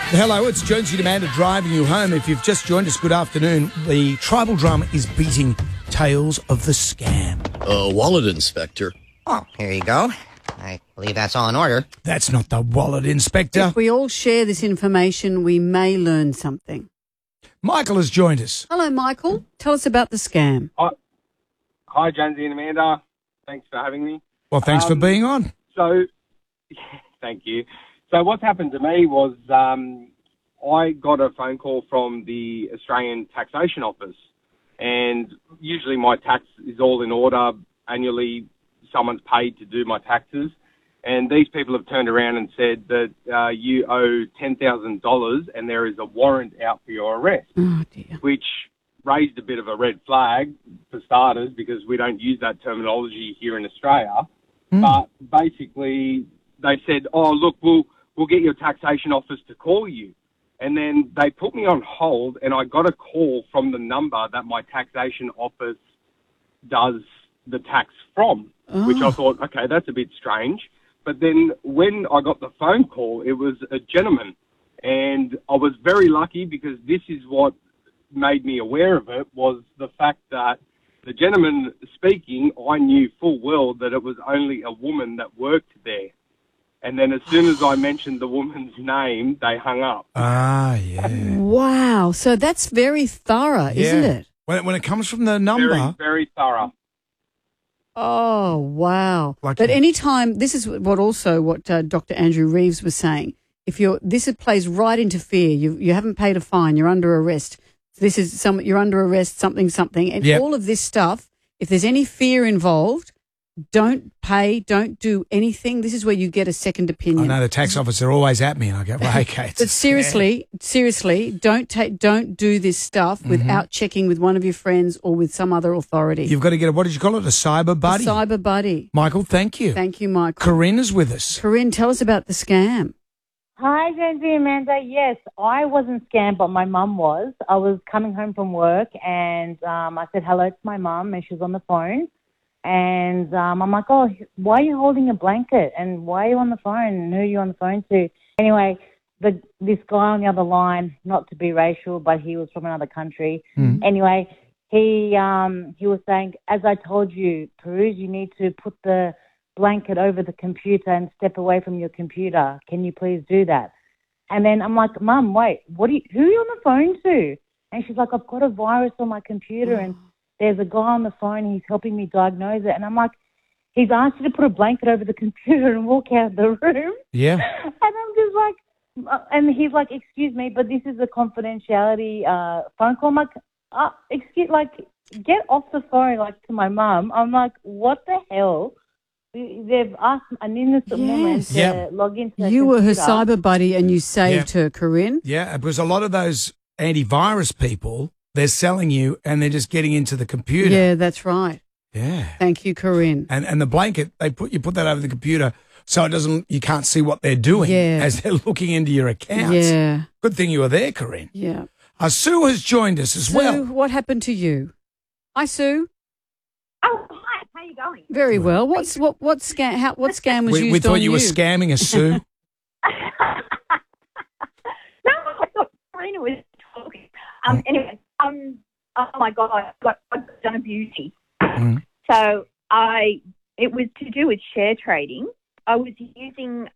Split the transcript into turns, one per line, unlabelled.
Hello, it's Jonesy and Amanda driving you home. If you've just joined us, good afternoon. The tribal drum is beating Tales of the Scam.
Wallet inspector.
Oh, here you go. I believe that's all in order.
That's not the wallet inspector.
If we all share this information, we may learn something.
Michael has joined us.
Hello, Michael. Tell us about the scam.
Hi, Jonesy and Amanda. Thanks for having me.
Well, thanks for being on.
So, thank you. So what's happened to me was I got a phone call from the Australian Taxation Office, and usually my tax is all in order. Annually, someone's paid to do my taxes, and these people have turned around and said that you owe $10,000 and there is a warrant out for your arrest, which raised a bit of a red flag for starters because we don't use that terminology here in Australia. But basically, they said, "Oh, look, we'll get your taxation office to call you." And then they put me on hold, and I got a call from the number that my taxation office does the tax from, which I thought, okay, that's a bit strange. But then when I got the phone call, it was a gentleman, and I was very lucky because this is what made me aware of it, was the fact that the gentleman speaking, I knew full well that it was only a woman that worked there. And then as soon as I mentioned the woman's name, they hung up.
Ah, yeah.
Wow. So that's very thorough, isn't it?
When it comes from the number...
Very, very thorough.
Oh, wow.
Like
But anytime, this is what Dr. Andrew Reeves was saying. This plays right into fear. You haven't paid a fine. You're under arrest. You're under arrest, something. And all of this stuff, if there's any fear involved, don't pay, don't do anything. This is where you get a second opinion.
I know the tax officer are always at me, and I go, well, okay.
But seriously, don't do this stuff without checking with one of your friends or with some other authority.
You've got to get what did you call it? A cyber buddy?
A cyber buddy.
Michael, thank you.
Thank you, Michael.
Corinne is with us.
Corinne, tell us about the scam.
Hi, Jonesy and Amanda. Yes, I wasn't scammed, but my mum was. I was coming home from work, and I said hello to my mum, and she was on the phone. And I'm like, oh, why are you holding a blanket? And why are you on the phone? And who are you on the phone to? Anyway, this guy on the other line, not to be racial, but he was from another country. Anyway, he was saying, as I told you, Peruz, you need to put the blanket over the computer and step away from your computer. Can you please do that? And then I'm like, Mum, wait, who are you on the phone to? And she's like, I've got a virus on my computer and there's a guy on the phone, he's helping me diagnose it. And I'm like, he's asked you to put a blanket over the computer and walk out of the room.
Yeah.
And I'm just like, and he's like, excuse me, but this is a confidentiality phone call. I'm like, get off the phone, like, to my mum. I'm like, what the hell? They've asked an innocent woman to log into the
You were her
computer.
cyber buddy and you saved her, Corinne.
Yeah, because a lot of those antivirus people, they're selling you and they're just getting into the computer.
Yeah, that's right.
Yeah.
Thank you, Corinne.
And the blanket, you put that over the computer so you can't see what they're doing as they're looking into your accounts.
Yeah.
Good thing you were there, Corinne.
Yeah.
Sue has joined us as well.
Sue, what happened to you? Hi, Sue.
Oh, hi. How you going?
Very well. What scam was used on
We thought you were
you?
scamming us, Sue.
No, I thought Karina was talking. Anyway, oh my God, I've done a beauty. So it was to do with share trading. I was using